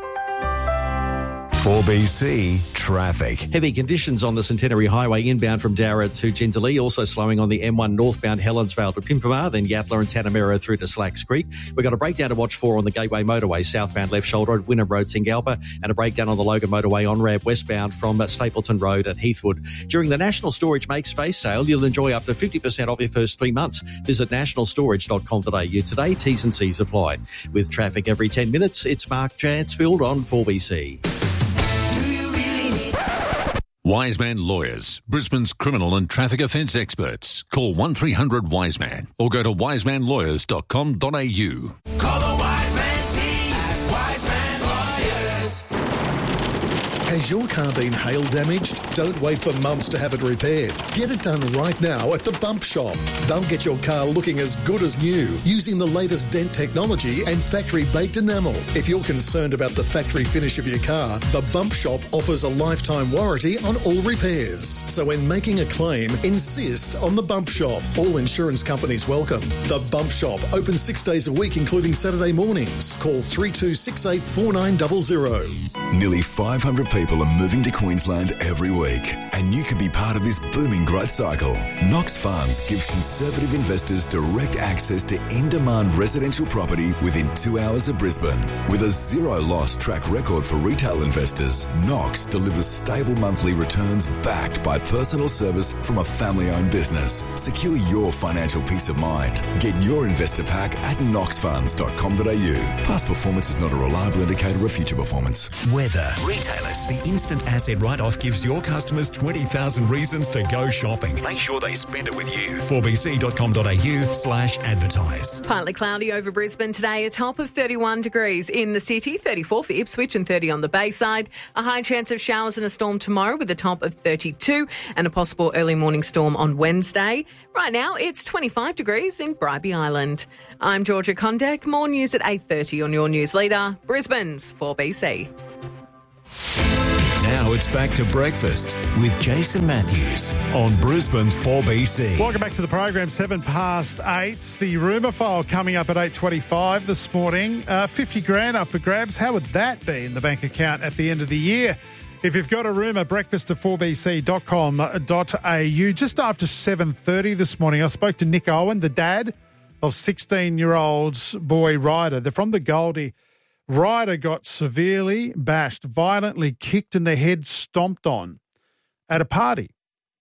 S3: 4BC traffic.
S4: Heavy conditions on the Centenary Highway inbound from Dowra to Jindalee, also slowing on the M1 northbound Helensvale to Pimpama, then Yatala and Tanamera through to Slacks Creek. We've got a breakdown to watch for on the Gateway Motorway southbound left shoulder at Wynnum Road, Tingalpa, and a breakdown on the Logan Motorway on-ramp westbound from Stapleton Road at Heathwood. During the National Storage Make Space sale, you'll enjoy up to 50% off your first 3 months. Visit nationalstorage.com.au today. T's and C's apply. With traffic every 10 minutes, it's Mark Chansfield on 4BC.
S7: Wiseman Lawyers, Brisbane's criminal and traffic offence experts. Call 1300-WISEMAN or go to wisemanlawyers.com.au.
S8: Call the Wiseman team at Wiseman Lawyers.
S2: Has your car been hail damaged? Don't wait for months to have it repaired. Get it done right now at the Bump Shop. They'll get your car looking as good as new using the latest dent technology and factory-baked enamel. If you're concerned about the factory finish of your car, the Bump Shop offers a lifetime warranty on all repairs. So when making a claim, insist on the Bump Shop. All insurance companies welcome. The Bump Shop, open 6 days a week, including Saturday mornings. Call 3268 4900.
S3: Nearly 500 people are moving to Queensland every week, and you can be part of this booming growth cycle. Knox Funds gives conservative investors direct access to in-demand residential property within 2 hours of Brisbane. With a zero-loss track record for retail investors, Knox delivers stable monthly returns backed by personal service from a family-owned business. Secure your financial peace of mind. Get your investor pack at knoxfunds.com.au. Past performance is not a reliable indicator of future performance.
S17: Weather. Retailers. The instant asset write-off gives your customers 20,000 reasons to go shopping. Make sure they spend it with you. 4bc.com.au/advertise.
S12: Partly cloudy over Brisbane today, a top of 31 degrees in the city, 34 for Ipswich and 30 on the Bayside. A high chance of showers and a storm tomorrow with a top of 32 and a possible early morning storm on Wednesday. Right now, it's 25 degrees in Bribie Island. I'm Georgia Condek. More news at 8:30 on your news leader, Brisbane's 4BC.
S17: Now it's back to breakfast with Jason Matthews on Brisbane's 4BC.
S1: Welcome back to the program, 8:07. The rumour file coming up at 8:25 this morning. 50 grand up for grabs. How would that be in the bank account at the end of the year? If you've got a rumour, breakfast at 4bc.com.au. Just after 7:30 this morning, I spoke to Nick Owen, the dad of 16-year-old boy Ryder. They're from the Goldie. Ryder got severely bashed, violently kicked in the head, stomped on at a party,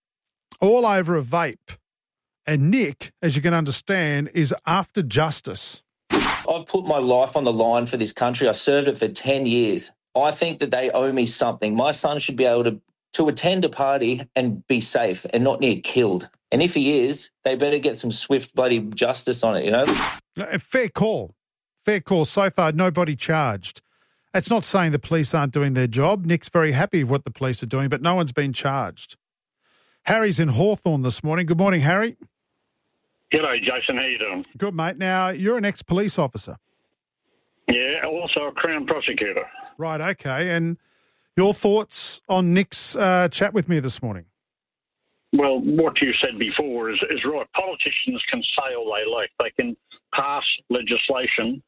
S1: all over a vape. And Nick, as you can understand, is after justice.
S6: I've put my life on the line for this country. I served it for 10 years. I think that they owe me something. My son should be able to attend a party and be safe and not near killed. And if he is, they better get some swift bloody justice on it, you know?
S1: Fair call. Fair call. So far, nobody charged. That's not saying the police aren't doing their job. Nick's very happy with what the police are doing, but no one's been charged. Harry's in Hawthorn this morning. Good morning, Harry.
S19: G'day, Jason. How you doing?
S1: Good, mate. Now, you're an ex-police officer.
S19: Yeah, also a Crown prosecutor.
S1: Right, okay. And your thoughts on Nick's chat with me this morning?
S19: Well, what you said before is right. Politicians can say all they like. They can pass legislation.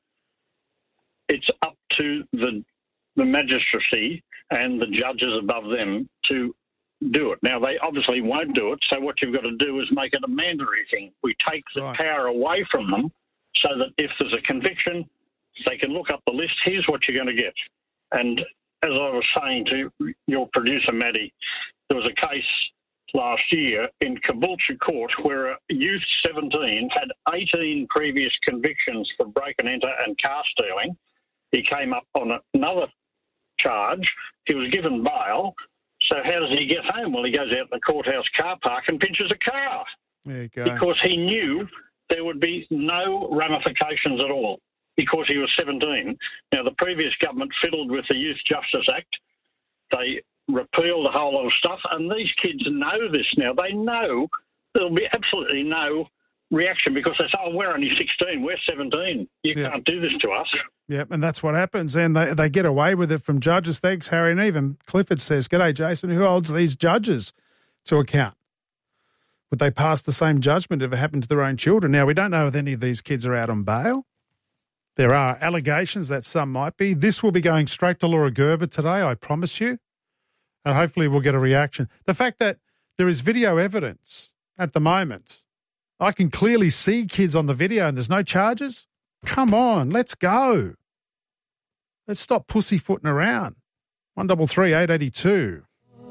S19: It's up to the magistracy and the judges above them to do it. Now, they obviously won't do it, so what you've got to do is make it a mandatory thing. We take the power away from them so that if there's a conviction, they can look up the list. Here's what you're going to get. And as I was saying to your producer, Maddie, there was a case last year in Caboolture Court where a youth 17 had 18 previous convictions for break and enter and car stealing. He came up on another charge. He was given bail. So how does he get home? Well, he goes out in the courthouse car park and pinches a car.
S1: There you go.
S19: Because he knew there would be no ramifications at all because he was 17. Now, the previous government fiddled with the Youth Justice Act. They repealed a whole lot of stuff, and these kids know this now. They know there'll be absolutely no reaction because they say, oh, we're only 16, we're 17. You can't do this to us.
S1: Yep, and that's what happens. And they get away with it from judges. Thanks, Harry. And even Clifford says, g'day, Jason. Who holds these judges to account? Would they pass the same judgment if it happened to their own children? Now, we don't know if any of these kids are out on bail. There are allegations that some might be. This will be going straight to Laura Gerber today, I promise you. And hopefully we'll get a reaction. The fact that there is video evidence at the moment, I can clearly see kids on the video and there's no charges. Come on, let's go. Let's stop pussyfooting around. 133 882.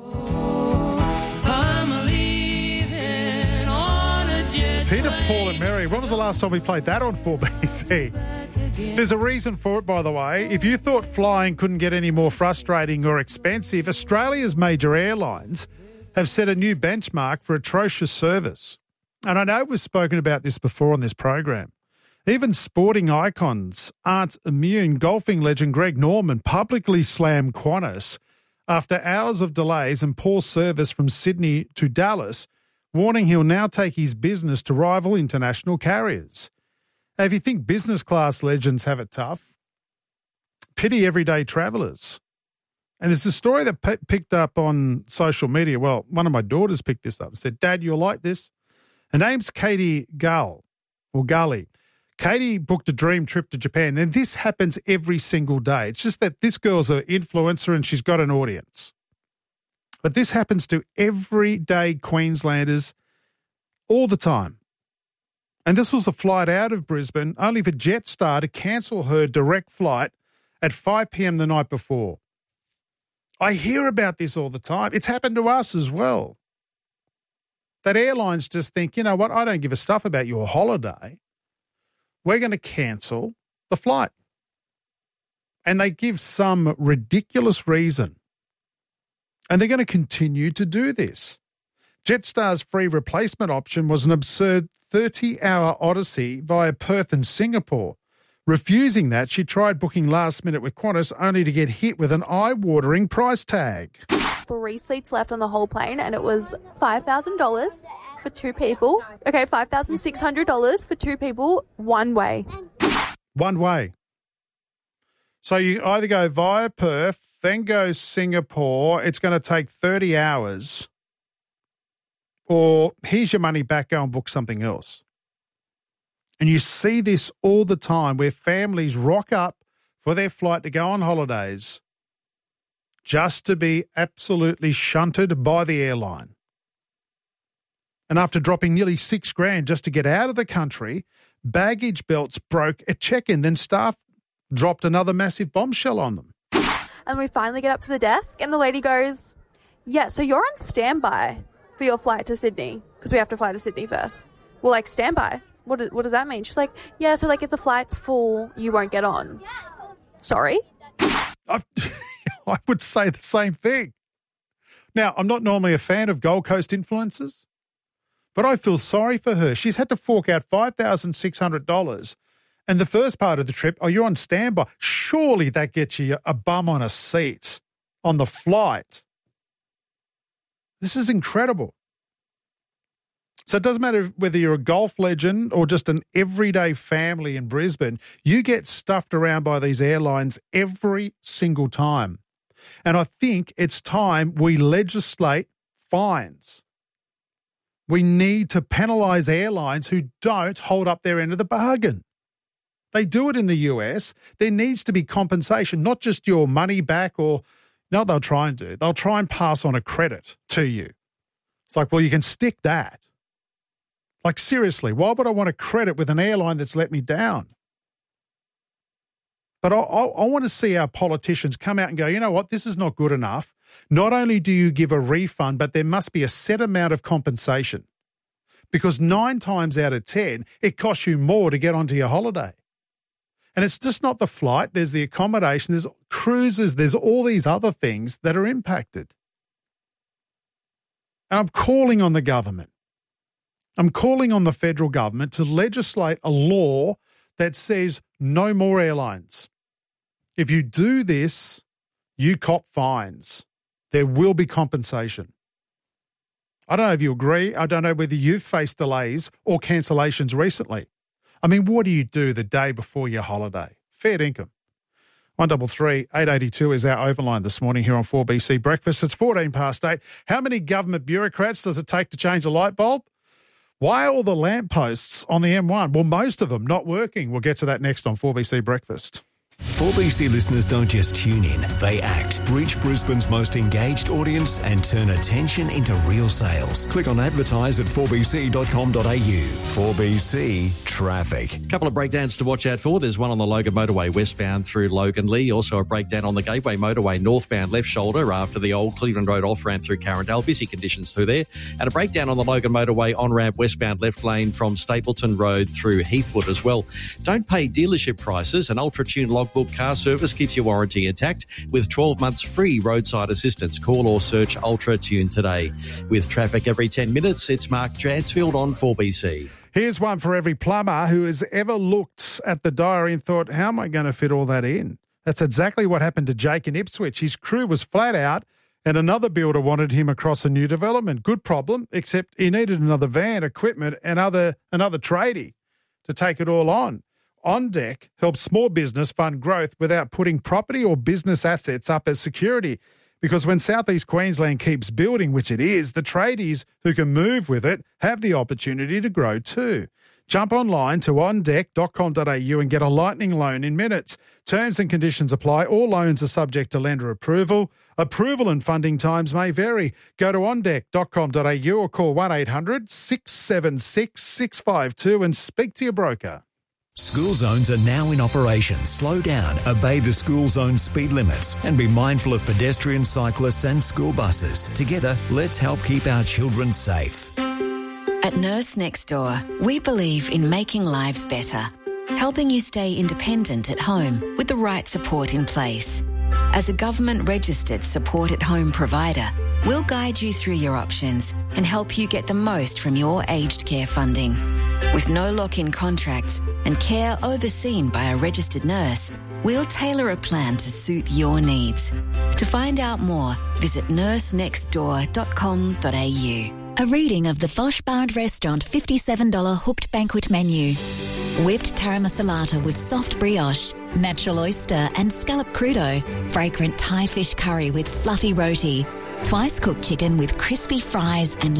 S1: Peter, Paul and Mary, when was the last time we played that on 4BC? There's a reason for it, by the way. If you thought flying couldn't get any more frustrating or expensive, Australia's major airlines have set a new benchmark for atrocious service. And I know we've spoken about this before on this program. Even sporting icons aren't immune. Golfing legend Greg Norman publicly slammed Qantas after hours of delays and poor service from Sydney to Dallas, warning he'll now take his business to rival international carriers. Now, if you think business class legends have it tough, pity everyday travellers. And there's a story that picked up on social media. Well, one of my daughters picked this up and said, Dad, you'll like this. Her name's Katie Gully. Katie booked a dream trip to Japan, and this happens every single day. It's just that this girl's an influencer and she's got an audience. But this happens to everyday Queenslanders all the time. And this was a flight out of Brisbane, only for Jetstar to cancel her direct flight at 5 p.m. the night before. I hear about this all the time. It's happened to us as well. That airlines just think, you know what, I don't give a stuff about your holiday. We're going to cancel the flight. And they give some ridiculous reason. And they're going to continue to do this. Jetstar's free replacement option was an absurd 30-hour odyssey via Perth and Singapore. Refusing that, she tried booking last minute with Qantas only to get hit with an eye-watering price tag.
S5: 3 seats left on the whole plane, and it was $5,000 for 2 people. Okay, $5,600 for 2 people, one way.
S1: One way. So you either go via Perth, then go Singapore. It's going to take 30 hours. Or here's your money back, go and book something else. And you see this all the time where families rock up for their flight to go on holidays just to be absolutely shunted by the airline. And after dropping nearly $6,000 just to get out of the country, baggage belts broke at check-in. Then staff dropped another massive bombshell on them.
S5: And we finally get up to the desk and the lady goes, yeah, so you're on standby for your flight to Sydney because we have to fly to Sydney first. Well, like, standby? What does that mean? She's like, yeah, so like if the flight's full, you won't get on. Sorry?
S1: I would say the same thing. Now, I'm not normally a fan of Gold Coast influencers, but I feel sorry for her. She's had to fork out $5,600. And the first part of the trip, oh, you're on standby. Surely that gets you a bum on a seat on the flight. This is incredible. So it doesn't matter whether you're a golf legend or just an everyday family in Brisbane, you get stuffed around by these airlines every single time. And I think it's time we legislate fines. We need to penalise airlines who don't hold up their end of the bargain. They do it in the US. There needs to be compensation, not just your money back or, you know what they'll try and do? They'll try and pass on a credit to you. It's like, well, you can stick that. Like, seriously, why would I want a credit with an airline that's let me down? But I want to see our politicians come out and go, you know what, this is not good enough. Not only do you give a refund, but there must be a set amount of compensation. Because 9 times out of 10, it costs you more to get onto your holiday. And it's just not the flight. There's the accommodation, there's cruises, there's all these other things that are impacted. And I'm calling on the government. I'm calling on the federal government to legislate a law that says no more airlines. If you do this, you cop fines. There will be compensation. I don't know if you agree. I don't know whether you've faced delays or cancellations recently. I mean, what do you do the day before your holiday? Fair dinkum. 133 882 is our open line this morning here on 4BC Breakfast. It's 14 past 8. How many government bureaucrats does it take to change a light bulb? Why are all the lampposts on the M1? Well, most of them not working. We'll get to that next on 4BC Breakfast.
S17: 4BC listeners don't just tune in, they act. Reach Brisbane's most engaged audience and turn attention into real sales. Click on advertise at 4bc.com.au. 4BC Traffic.
S4: Couple of breakdowns to watch out for. There's one on the Logan Motorway westbound through Logan Lee. Also a breakdown on the Gateway Motorway northbound left shoulder after the old Cleveland Road off-ramp through Carindale. Busy conditions through there. And a breakdown on the Logan Motorway on-ramp westbound left lane from Stapleton Road through Heathwood as well. Don't pay dealership prices. An Ultra-Tune logbook car service keeps your warranty intact with 12 months free roadside assistance. Call or search Ultra-Tune today. With traffic every 10 minutes, it's Mark Dransfield on 4BC.
S1: Here's one for every plumber who has ever looked at the diary and thought, how am I going to fit all that in? That's exactly what happened to Jake in Ipswich. His crew was flat out and another builder wanted him across a new development. Good problem, except he needed another van, equipment and another tradie to take it all on. On Deck helps small business fund growth without putting property or business assets up as security. Because when South East Queensland keeps building, which it is, the tradies who can move with it have the opportunity to grow too. Jump online to ondeck.com.au and get a lightning loan in minutes. Terms and conditions apply. All loans are subject to lender approval. Approval and funding times may vary. Go to ondeck.com.au or call 1-800-676-652 and speak to your broker.
S3: School zones are now in operation. Slow down, obey the school zone speed limits and be mindful of pedestrians, cyclists and school buses. Together, let's help keep our children safe.
S9: At Nurse Next Door, we believe in making lives better, helping you stay independent at home with the right support in place. As a government-registered support-at-home provider, we'll guide you through your options and help you get the most from your aged care funding. With no lock-in contracts and care overseen by a registered nurse, we'll tailor a plan to suit your needs. To find out more, visit nursenextdoor.com.au.
S10: A reading of the Fosh Bar and Restaurant $57 hooked banquet menu. Whipped taramasalata with soft brioche, natural oyster and scallop crudo, fragrant Thai fish curry with fluffy roti, twice cooked chicken with crispy fries and